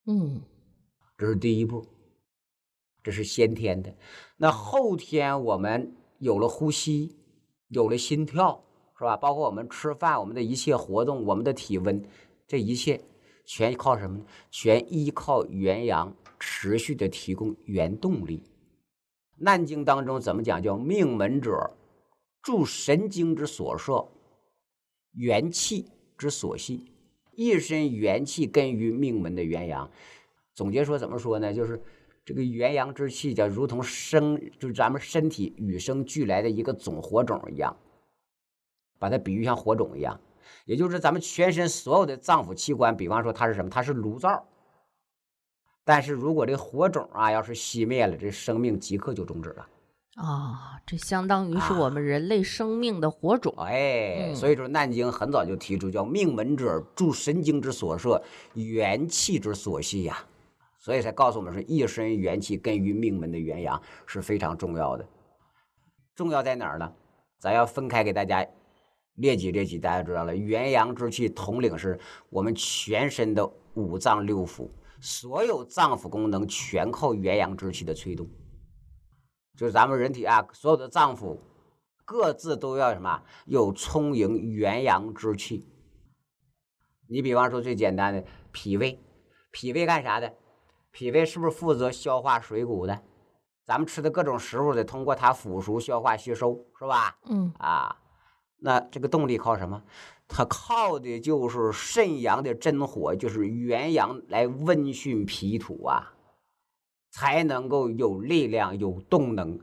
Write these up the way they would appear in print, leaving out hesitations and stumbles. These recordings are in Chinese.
这是第一步，这是先天的。那后天我们有了呼吸，有了心跳，是吧？包括我们吃饭，我们的一切活动，我们的体温，这一切全靠什么呢？全依靠元阳持续的提供原动力。难经当中怎么讲？叫命门者，助神经之所摄，元气之所系。一身元气根于命门的元阳。总结说怎么说呢？就是这个元阳之气叫如同就是咱们身体与生俱来的一个总火种一样，把它比喻像火种一样。也就是咱们全身所有的脏腑器官，比方说它是什么？它是炉灶。但是如果这火种啊要是熄灭了，这生命即刻就终止了。 这相当于是我们人类生命的火种。 所以说《难经》很早就提出叫命门者，助神经之所摄，元气之所系呀。所以才告诉我们说，一身元气根于命门的元阳是非常重要的。重要在哪儿呢？咱要分开给大家列举列举。大家知道了，元阳之气统领是我们全身的五脏六腑，所有脏腑功能全靠元阳之气的催动。就是咱们人体啊，所有的脏腑各自都要什么？有充盈元阳之气。你比方说最简单的脾胃，脾胃干啥的？脾胃是不是负责消化水谷的？咱们吃的各种食物得通过它腐熟、消化、吸收，是吧？那这个动力靠什么？它靠的就是肾阳的真火，就是元阳来温煦脾土啊，才能够有力量、有动能，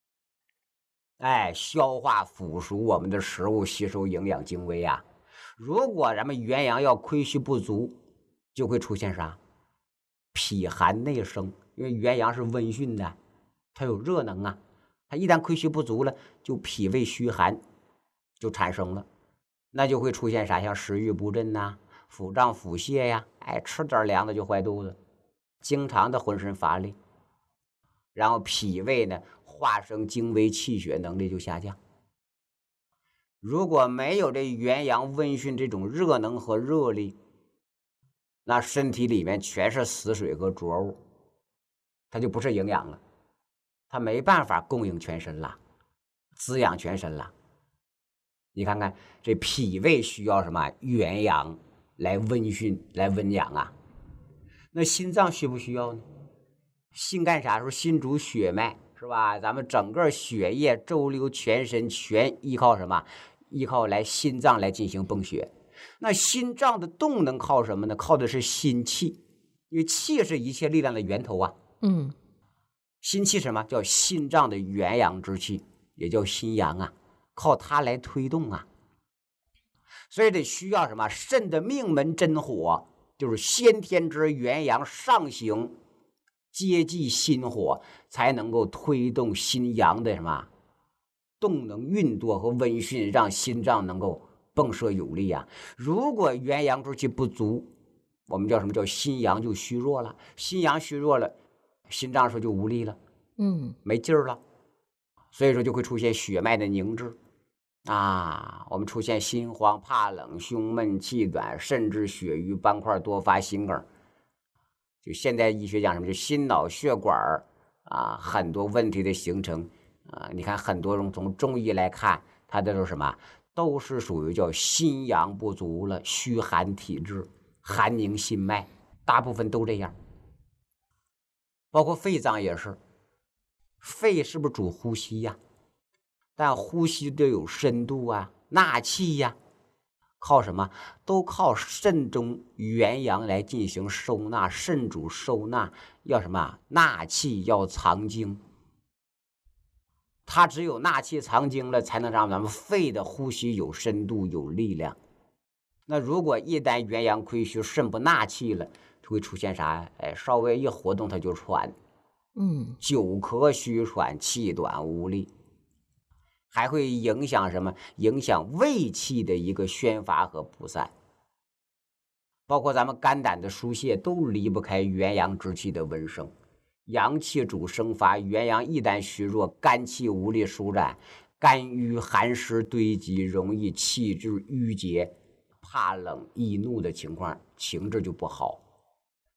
消化腐熟我们的食物，吸收营养精微啊。如果咱们元阳要亏虚不足，就会出现啥？脾寒内生，因为元阳是温煦的，它有热能啊。它一旦亏虚不足了，就脾胃虚寒就产生了，那就会出现啥？像食欲不振呐、腹胀腹泻呀，吃点凉的就坏肚子，经常的浑身乏力，然后脾胃呢化生精微气血能力就下降。如果没有这元阳温煦这种热能和热力，那身体里面全是死水和浊物，它就不是营养了，它没办法供应全身了，滋养全身了。你看看这脾胃需要什么？元阳来温煦来温养啊。那心脏需不需要呢？心干啥？说心主血脉，是吧？咱们整个血液周流全身全依靠什么？依靠来心脏来进行泵血。那心脏的动能靠什么呢？靠的是心气，因为气是一切力量的源头啊。心气什么？叫心脏的元阳之气，也叫心阳啊，靠它来推动啊。所以得需要什么？肾的命门真火，就是先天之元阳上行，接济心火，才能够推动心阳的什么动能运作和温煦，让心脏能够迸射有力啊。如果元阳之气不足，我们叫什么？叫心阳就虚弱了。心阳虚弱了，心脏说就无力了，没劲儿了，所以说就会出现血脉的凝滞啊。我们出现心慌、怕冷、胸闷、气短，甚至血瘀、斑块多发、心梗。就现代医学讲什么？就心脑血管啊，很多问题的形成啊。你看很多种从中医来看，它都是什么？都是属于叫心阳不足了，虚寒体质，寒凝心脉，大部分都这样。包括肺脏也是，肺是不是主呼吸呀？但呼吸得有深度啊，纳气呀，靠什么？都靠肾中元阳来进行收纳。肾主收纳，要什么？纳气，要藏精。它只有纳气藏精了，才能让咱们肺的呼吸有深度有力量。那如果一旦元阳亏虚，肾不纳气了，就会出现啥？稍微一活动它就喘，久咳虚喘，气短无力，还会影响什么？影响胃气的一个宣发和布散。包括咱们肝胆的疏泄都离不开元阳之气的温升。阳气主生发，元阳一旦虚弱，肝气无力舒展，肝郁寒湿堆积，容易气滞郁结，怕冷易怒的情况，情志就不好。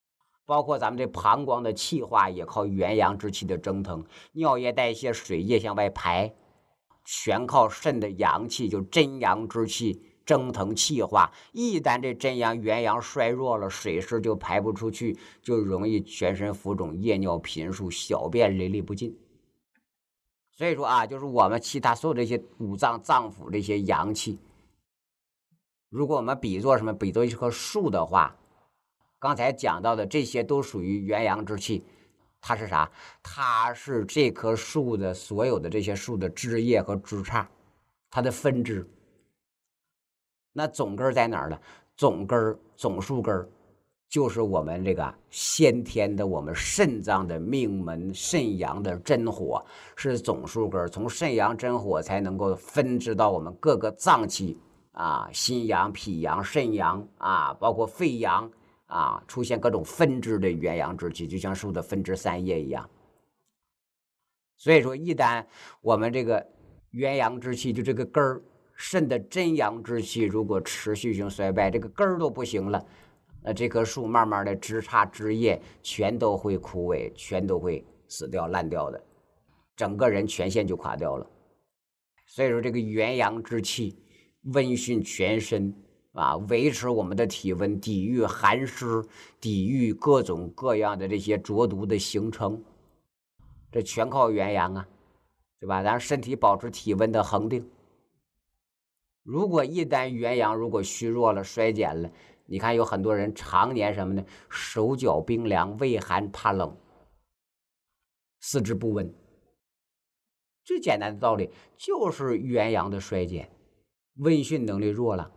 包括咱们这膀胱的气化也靠元阳之气的蒸腾，尿液代谢水液向外排，全靠肾的阳气，就真阳之气蒸腾气化。一旦这真阳元阳衰弱了，水湿就排不出去，就容易全身浮肿、夜尿频数、小便淋漓不尽。所以说啊，就是我们其他所有这些五脏脏腑这些阳气，如果我们比作什么，比作一棵树的话，刚才讲到的这些都属于元阳之气。它是啥？它是这棵树的所有的这些树的枝叶和枝杈，它的分支。那总根在哪儿呢？总根、总树根就是我们这个先天的我们肾脏的命门肾阳的真火，是总树根，从肾阳真火才能够分支到我们各个脏器啊，心阳、脾阳、肾阳啊，包括肺阳啊，出现各种分支的元阳之气，就像树的分支三叶一样。所以说，一旦我们这个元阳之气，就这个根儿，肾的真阳之气如果持续性衰败，这个根儿都不行了，那这棵树慢慢的枝杈枝叶全都会枯萎，全都会死掉烂掉的，整个人全线就垮掉了。所以说，这个元阳之气温煦全身啊，维持我们的体温，抵御寒湿，抵御各种各样的这些浊毒的形成，这全靠元阳啊，对吧？咱身体保持体温的恒定。如果一旦元阳如果虚弱了、衰减了，你看有很多人常年什么呢？手脚冰凉，畏寒怕冷，四肢不温。最简单的道理就是元阳的衰减，温煦能力弱了。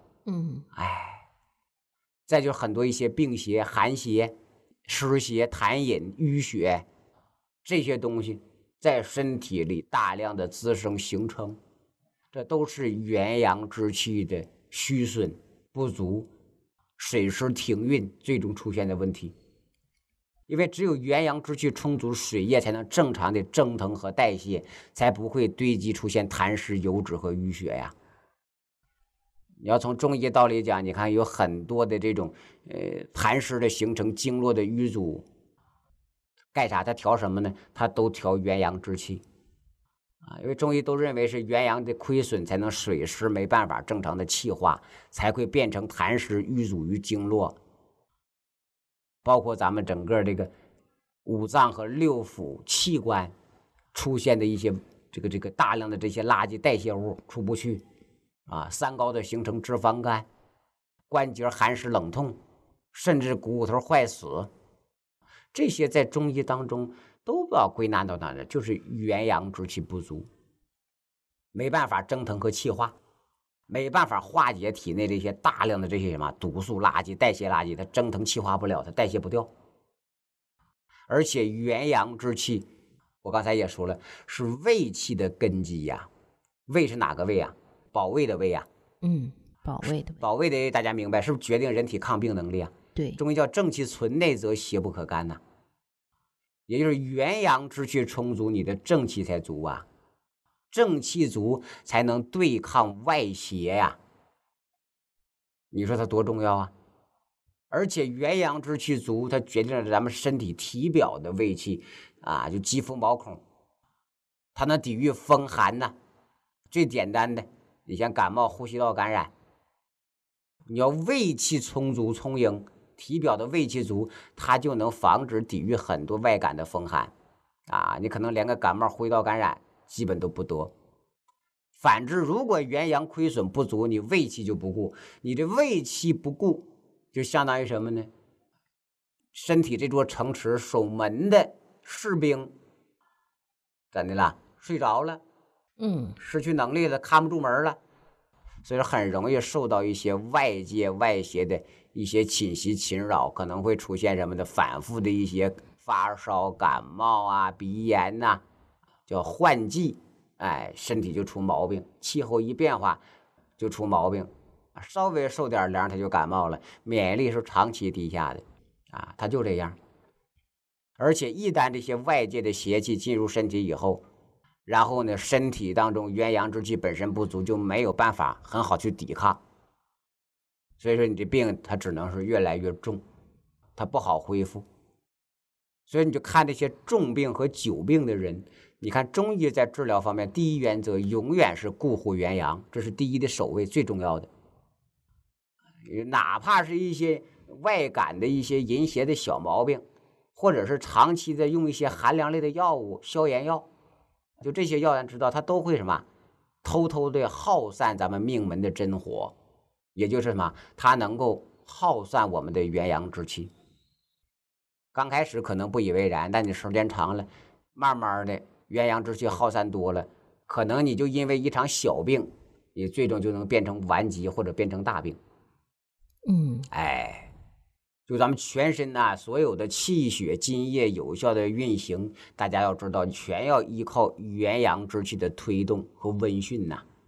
再就是很多一些病邪、寒邪、湿邪、痰饮、淤血这些东西在身体里大量的滋生形成，这都是元阳之气的虚损不足、水湿停运最终出现的问题。因为只有元阳之气充足，水液才能正常的蒸腾和代谢，才不会堆积出现痰湿、油脂和淤血呀。你要从中医道理讲，你看有很多的这种痰湿的形成、经络的淤阻，干啥？它调什么呢？它都调元阳之气啊。因为中医都认为是元阳的亏损，才能水湿没办法正常的气化，才会变成痰湿淤阻于经络。包括咱们整个这个五脏和六腑器官出现的一些这个大量的这些垃圾代谢物出不去啊，三高的形成脂肪肝，关节寒湿冷痛，甚至骨头坏死，这些在中医当中都要归纳到哪呢？就是元阳之气不足，没办法蒸腾和气化，没办法化解体内这些大量的这些什么毒素垃圾、代谢垃圾，它蒸腾气化不了，它代谢不掉。而且元阳之气，我刚才也说了，是胃气的根基呀。胃是哪个胃啊？保卫的胃啊。 保卫的胃。 保卫的胃大家明白，是不是决定人体抗病能力啊？ 对， 中医叫正气存内，则邪不可干呐。也就是元阳之气充足，你的正气才足啊。正气足才能对抗外邪呀。你说它多重要啊？而且元阳之气足，它决定了咱们身体体表的胃气啊，就肌肤毛孔，它能抵御风寒呐。最简单的，你像感冒、呼吸道感染，你要胃气充足充盈，体表的胃气足，它就能防止抵御很多外感的风寒啊。你可能连个感冒、呼吸道感染基本都不得。反之，如果元阳亏损不足，你胃气就不顾，你这胃气不顾，就相当于什么呢？身体这座城池守门的士兵怎的了？睡着了，失去能力了，看不住门了，所以说很容易受到一些外界外邪的一些侵袭侵扰，可能会出现什么的反复的一些发烧、感冒啊、鼻炎呐，叫换季。身体就出毛病，气候一变化就出毛病，稍微受点凉他就感冒了，免疫力是长期低下的啊，他就这样。而且一旦这些外界的邪气进入身体以后，然后呢，身体当中元阳之气本身不足，就没有办法很好去抵抗，所以说你这病它只能是越来越重，它不好恢复所以你就看这些重病和久病的人，你看中医在治疗方面，第一原则永远是固护元阳，这是第一的首位，最重要的。哪怕是一些外感的一些淫邪的小毛病，或者是长期的用一些寒凉类的药物、消炎药，就这些药咱知道，它都会什么？偷偷的耗散咱们命门的真火，也就是什么？它能够耗散我们的元阳之气。刚开始可能不以为然，但你时间长了，慢慢的元阳之气耗散多了，可能你就因为一场小病，你最终就能变成顽疾或者变成大病。就咱们全身所有的气血津液有效的运行，大家要知道，全要依靠元阳之气的推动和温煦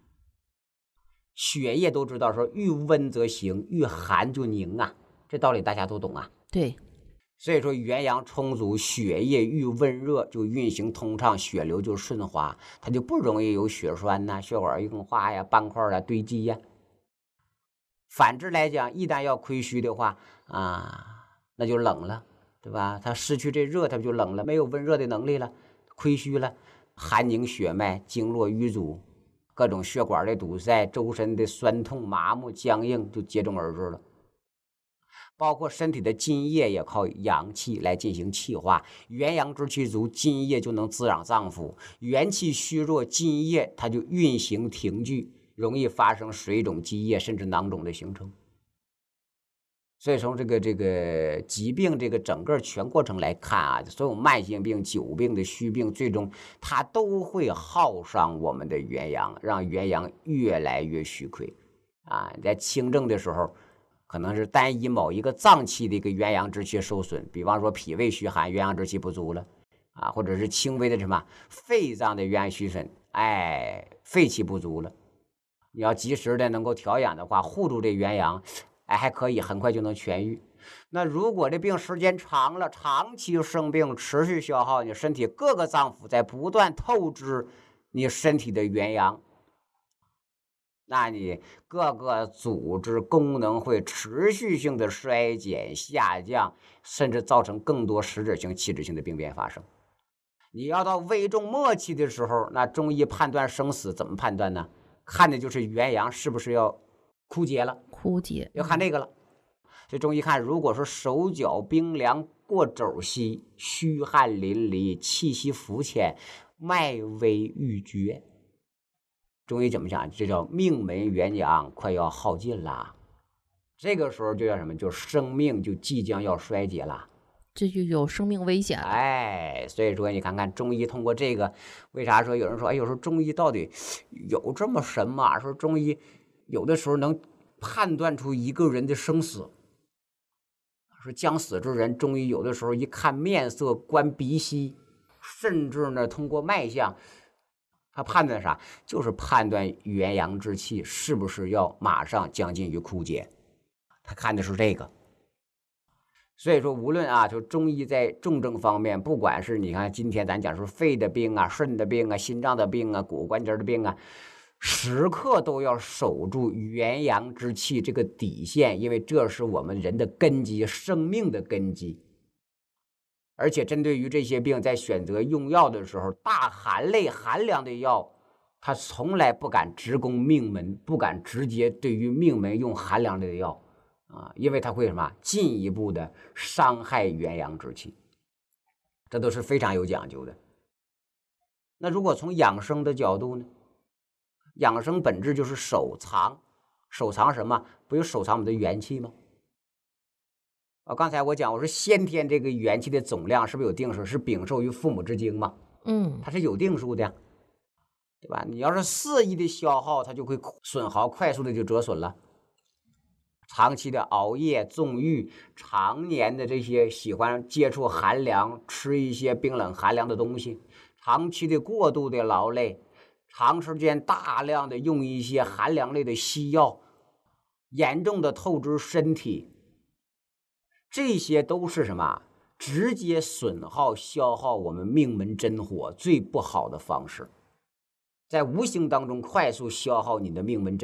血液都知道说，遇温则行，遇寒就凝这道理大家都懂对。 所以说元阳充足，血液遇温热就运行通畅，血流就顺滑，它就不容易有血栓血管硬化斑块堆积反之来讲，一旦要亏虚的话那就冷了，对吧？它失去这热，它就冷了，没有温热的能力了，亏虚了，寒凝血脉，经络瘀阻，各种血管的堵塞，周身的酸痛麻木僵硬就接踵而至了。包括身体的津液也靠阳气来进行气化，元阳之气足，津液就能滋养脏腑；元气虚弱，津液它就运行停聚，容易发生水肿、积液甚至囊肿的形成。所以从这个疾病这个整个全过程来看所有慢性病、久病的虚病，最终它都会耗伤我们的元阳，让元阳越来越虚亏在轻症的时候，可能是单一某一个脏器的一个元阳之气受损，比方说脾胃虚寒，元阳之气不足了或者是轻微的什么肺脏的元阳虚损，肺气不足了，你要及时的能够调养的话，护住这元阳还可以很快就能痊愈。那如果这病时间长了，长期生病，持续消耗你身体各个脏腑，在不断透支你身体的元阳，那你各个组织功能会持续性的衰减下降，甚至造成更多实质性器质性的病变发生。你要到危重末期的时候，那中医判断生死怎么判断呢？看的就是元阳是不是要枯竭了，要看这个了。所以中医看，如果说手脚冰凉，过肘膝，虚汗淋漓，气息浮浅，脉微欲绝，中医怎么讲？这叫命门元阳快要耗尽了，这个时候就叫什么？就生命就即将要衰竭了， 这就有生命危险了。 所以说你看看中医通过这个，为啥说有人说，有时候中医到底有这么神吗？说中医有的时候能判断出一个人的生死。说将死之人，中医有的时候一看面色，观鼻息，甚至呢通过脉象，他判断啥？就是判断元阳之气是不是要马上将近于枯竭，他看的是这个。所以说无论就中医在重症方面，不管是你看今天咱讲说肺的病肾的病心脏的病骨关节的病时刻都要守住元阳之气这个底线，因为这是我们人的根基，生命的根基。而且针对于这些病，在选择用药的时候，大寒类寒凉的药，它从来不敢直攻命门，不敢直接对于命门用寒凉类的药因为它会什么进一步的伤害元阳之气，这都是非常有讲究的。那如果从养生的角度呢？养生本质就是守藏什么？不就守藏我们的元气吗？刚才我讲，我说先天这个元气的总量是不是有定数？是禀受于父母之精嘛？它是有定数的，对吧？你要是肆意的消耗，它就会损耗，快速的就折损了。长期的熬夜、纵欲，常年的这些喜欢接触寒凉，吃一些冰冷寒凉的东西，长期的过度的劳累，长时间大量的用一些寒凉类的西药，严重的透支身体，这些都是什么？直接损耗消耗我们命门真火最不好的方式，在无形当中快速消耗你的命门真火。